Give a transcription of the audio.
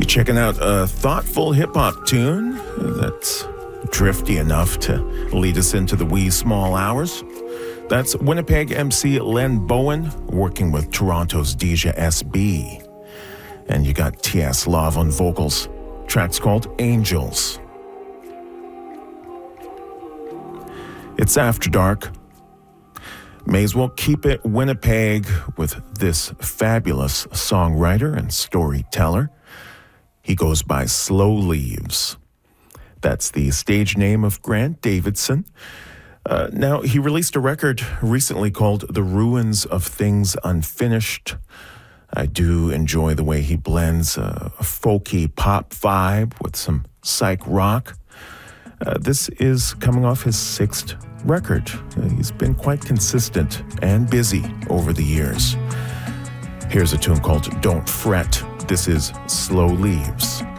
Checking out a thoughtful hip-hop tune that's drifty enough to lead us into the wee small hours. That's Winnipeg MC Len Bowen working with Toronto's Deja SB. And you got T.S. Love on vocals. Track's called Angels. It's After Dark. May as well keep it Winnipeg with this fabulous songwriter and storyteller. He goes by Slow Leaves. That's the stage name of Grant Davidson. Now, he released a record recently called The Ruins of Things Unfinished. I do enjoy the way he blends a folky pop vibe with some psych rock. This is coming off his 6th record. He's been quite consistent and busy over the years. Here's a tune called Don't Fret. This is Slow Leaves.